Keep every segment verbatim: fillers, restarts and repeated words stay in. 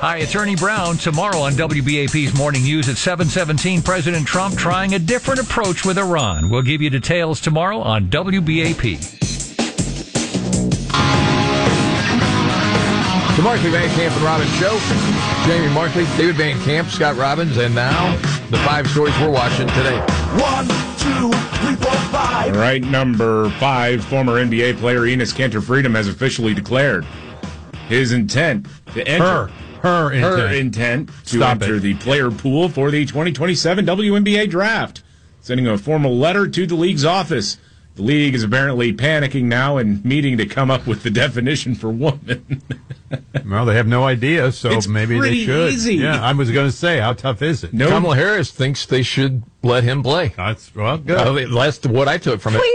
Hi, it's Ernie Brown. Tomorrow on W B A P's Morning News at seven seventeen, President Trump trying a different approach with Iran. We'll give you details tomorrow on W B A P. The Markley Van Camp and Robbins Show. Jamie Markley, David Van Camp, Scott Robbins, and now the five stories we're watching today. One, two, three, four, five. All right, number five, former N B A player Enes Kanter Freedom has officially declared his intent to enter. Her. Her intent. Her intent to Stop enter it. the player pool for the twenty twenty-seven W N B A draft, sending a formal letter to the league's office. The league is apparently panicking now and meeting to come up with the definition for woman. Well, they have no idea, so It's maybe pretty they should. easy. Yeah, I was going to say, how tough is it? No, Kamala Harris thinks they should let him play. That's, well, good. Uh, that's what I took from it.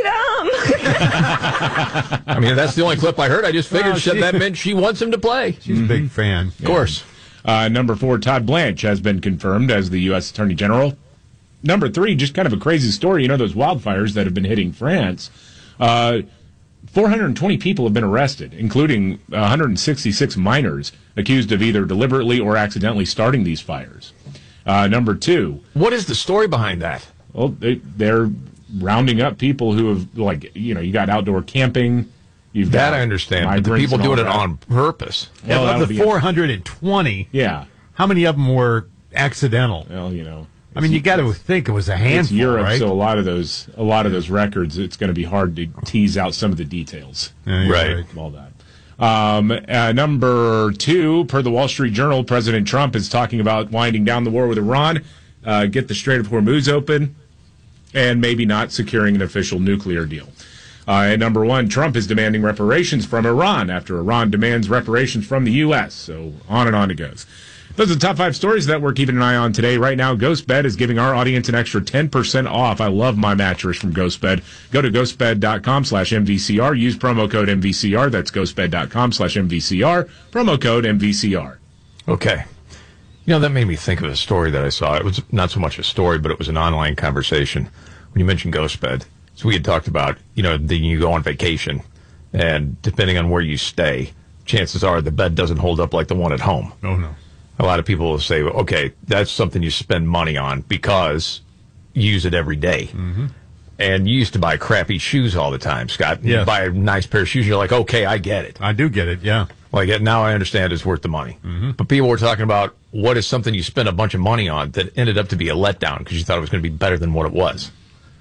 I mean, that's the only clip I heard. I just figured Well, she, she- that meant she wants him to play. She's a big fan. Of course. Uh, number four, Todd Blanche has been confirmed as the U S Attorney General. Number three, just kind of a crazy story. You know those wildfires that have been hitting France? Uh, four hundred twenty people have been arrested, including one hundred sixty-six minors accused of either deliberately or accidentally starting these fires. Uh, number two, What is the story behind that? well, they, they're rounding up people who have, like, you know, you got outdoor camping. You've That got I understand, but the migrants people and all doing it that. on purpose. Well, Of that'll the be- four hundred twenty, Yeah. how many of them were accidental? Well, you know. I mean, you got to think it was a It's handful, Europe, right? so a lot of those, a lot of those records, it's going to be hard to tease out some of the details Yeah, you're Right. of all that. Um, uh, number two, per the Wall Street Journal, President Trump is talking about winding down the war with Iran, uh, get the Strait of Hormuz open, and maybe not securing an official nuclear deal. Uh, and number one, Trump is demanding reparations from Iran after Iran demands reparations from the U S. So on and on it goes. Those are the top five stories that we're keeping an eye on today. Right now, GhostBed is giving our audience an extra ten percent off. I love my mattress from GhostBed. Go to ghostbed.com slash MVCR. Use promo code M V C R. That's ghostbed.com slash MVCR. Promo code M V C R. Okay. You know, that made me think of a story that I saw. It was not so much a story, but it was an online conversation. When you mentioned GhostBed, so we had talked about, you know, the, you go on vacation, and depending on where you stay, chances are the bed doesn't hold up like the one at home. Oh, no. A lot of people will say, okay, that's something you spend money on because you use it every day. Mm-hmm. And you used to buy crappy shoes all the time, Scott. You Yes. buy a nice pair of shoes, you're like, okay, I get it. I do get it, yeah. Like, now I understand it's worth the money. Mm-hmm. But people were talking about what is something you spend a bunch of money on that ended up to be a letdown because you thought it was going to be better than what it was.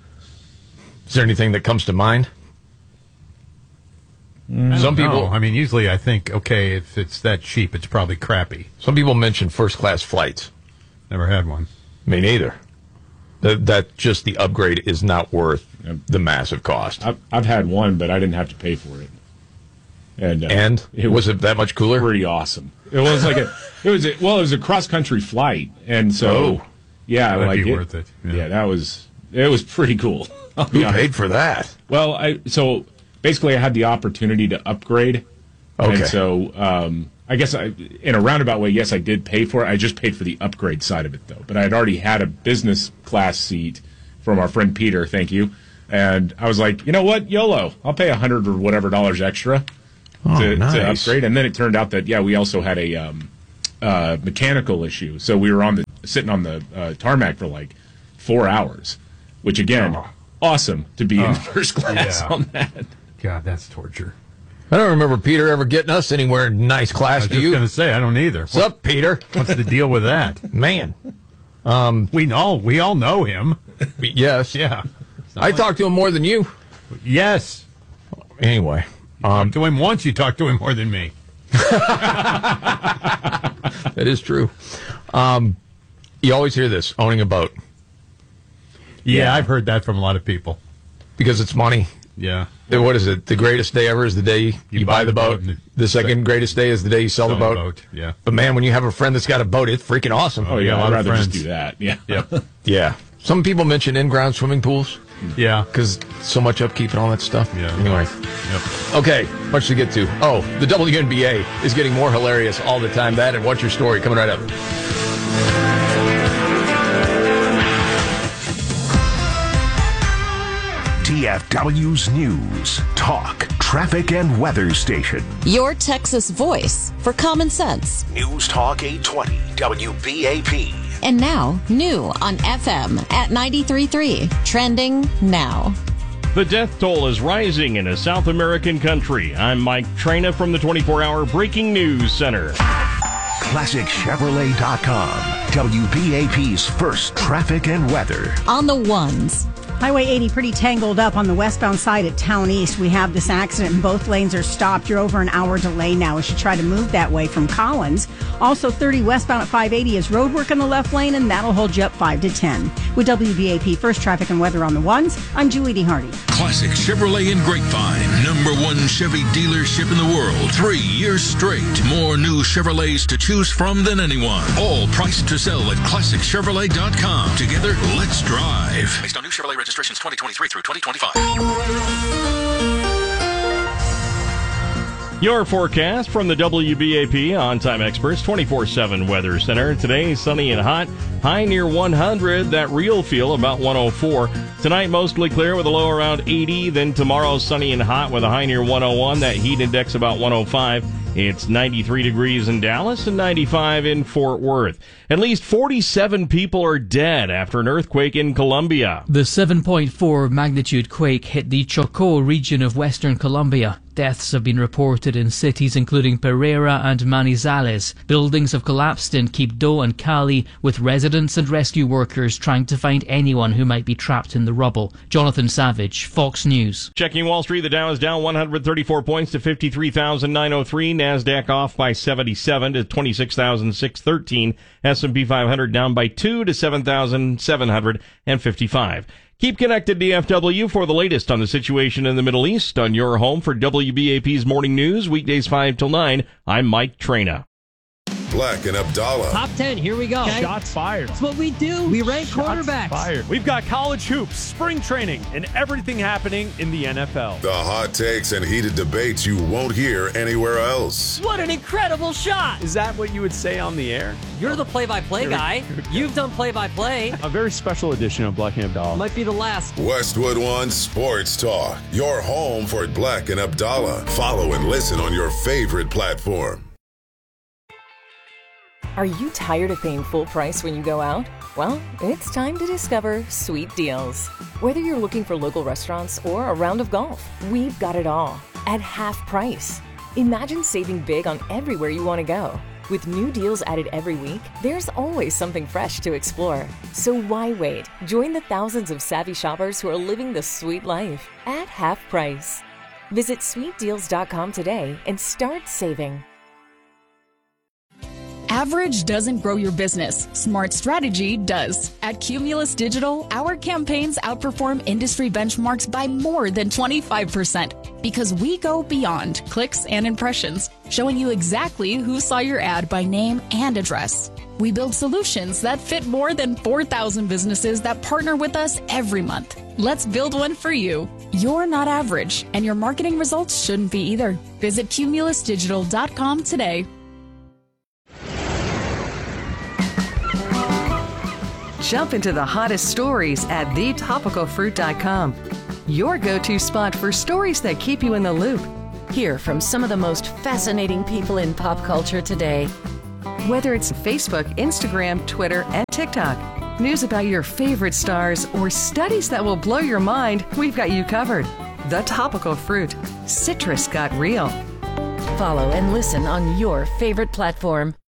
Is there anything that comes to mind? Some people, No, I mean, usually I think, okay, if it's that cheap, it's probably crappy. some people mention first class flights. Never had one. Me neither. That, that just the upgrade is not worth the massive cost. I've, I've had one, but I didn't have to pay for it. And, uh, And it was it that much cooler? pretty awesome. It was like a, it was a, well, it was a cross country flight, and so Oh. yeah, That'd like be it- worth it, yeah. Yeah. that was it was pretty cool. I'll be Who honest. paid for that? Well, I so basically I had the opportunity to upgrade, Okay. and so um, I guess I, in a roundabout way, yes, I did pay for it. I just paid for the upgrade side of it though. But I had already had a business class seat from our friend Peter. Thank you. And I was like, you know what, YOLO, I'll pay a hundred or whatever dollars extra Oh, to, nice. to upgrade. And then it turned out that yeah, we also had a um, uh, mechanical issue. So we were on the sitting on the uh, tarmac for like four hours, which again, Oh. awesome to be in first class yeah. on that. God, that's torture. I don't remember Peter ever getting us anywhere in nice I class. was Do just you? going to say, I don't either. What's up, Peter? What's the deal with that? Man. We all, we all know him. Yes. Yeah. I talked to him more than you. Yes. Anyway. Um, to him once, you talked to him more than me. That is true. Um, you always hear this, owning a boat, Yeah, I've heard that from a lot of people. because it's money. Yeah. Uh, What is it? The greatest day ever is the day you, buy, the boat. and The second greatest day is the day you sell, the Sell boat. Yeah. But man, when you have a friend that's got a boat, it's freaking awesome. Oh got yeah, a lot I'd of rather just friends. do that. Yeah. Yep. Yeah. Some people mention in-ground swimming pools Yeah. because so much upkeep and all that stuff. Yeah. Anyway. Yep. Okay, much to get to. Oh, the W N B A is getting more hilarious all the time. That and What's Your Story coming right up. T F W's News, Talk, traffic and weather station. Your Texas voice for common sense. News Talk eight twenty W B A P. And now, new on F M at ninety-three point three. Trending now. The death toll is rising in a South American country. I'm Mike Traina from the twenty-four hour Breaking News Center. Classic Chevrolet dot com. W B A P's first traffic and weather. On the ones. Highway eighty pretty tangled up on the westbound side at Town East. We have this accident and both lanes are stopped. You're over an hour delay now as you try to move that way from Collins. Also thirty westbound at five eighty is road work in the left lane, and that'll hold you up five to ten. With W B A P First Traffic and Weather on the ones, I'm Julie D. Hardy. Classic Chevrolet in Grapevine. Number one Chevy dealership in the world. Three years straight. More new Chevrolets to choose from than anyone. All priced to sell at Classic Chevrolet dot com. Together, let's drive. Based on new Chevrolet registrations twenty twenty-three through twenty twenty-five. Your forecast from the W B A P On-Time Experts twenty-four seven Weather Center. Today, sunny and hot. High near one hundred. That real feel about one oh four. Tonight, mostly clear with a low around eighty. Then tomorrow, sunny and hot with a high near one oh one. That heat index about one oh five. It's ninety-three degrees in Dallas and ninety-five in Fort Worth. At least forty-seven people are dead after an earthquake in Colombia. The seven point four magnitude quake hit the Chocó region of western Colombia. Deaths have been reported in cities including Pereira and Manizales. Buildings have collapsed in Quibdó and Cali, with residents and rescue workers trying to find anyone who might be trapped in the rubble. Jonathan Savage, Fox News. Checking Wall Street, the Dow is down one hundred thirty-four points to fifty-three thousand nine hundred three. NASDAQ off by seventy-seven to twenty-six thousand six hundred thirteen. S and P five hundred down by two to seven thousand seven hundred fifty-five. Keep connected, D F W, for the latest on the situation in the Middle East on your home for W B A P's Morning News, weekdays five till nine. I'm Mike Traina. Black and Abdallah. Top ten, here we go. Okay. Shots fired. That's what we do. We rank Shots quarterbacks. Fired. We've got college hoops, spring training, and everything happening in the N F L. The hot takes and heated debates you won't hear anywhere else. What an incredible shot. Is that what you would say on the air? You're the play-by-play guy. You've done play-by-play. A very special edition of Black and Abdallah. Might be the last. Westwood One Sports Talk. Your home for Black and Abdallah. Follow and listen on your favorite platform. Are you tired of paying full price when you go out? Well, it's time to discover Sweet Deals. Whether you're looking for local restaurants or a round of golf, we've got it all at half price. Imagine saving big on everywhere you want to go. With new deals added every week, there's always something fresh to explore. So why wait? Join the thousands of savvy shoppers who are living the sweet life at half price. Visit sweet deals dot com today and start saving. Average doesn't grow your business. Smart strategy does. At Cumulus Digital, our campaigns outperform industry benchmarks by more than twenty-five percent because we go beyond clicks and impressions, showing you exactly who saw your ad by name and address. We build solutions that fit more than four thousand businesses that partner with us every month. Let's build one for you. You're not average, and your marketing results shouldn't be either. Visit cumulus digital dot com today. Jump into the hottest stories at the topical fruit dot com. Your go-to spot for stories that keep you in the loop. Hear from some of the most fascinating people in pop culture today. Whether it's Facebook, Instagram, Twitter, and TikTok, news about your favorite stars, or studies that will blow your mind, we've got you covered. The Topical Fruit. Citrus got real. Follow and listen on your favorite platform.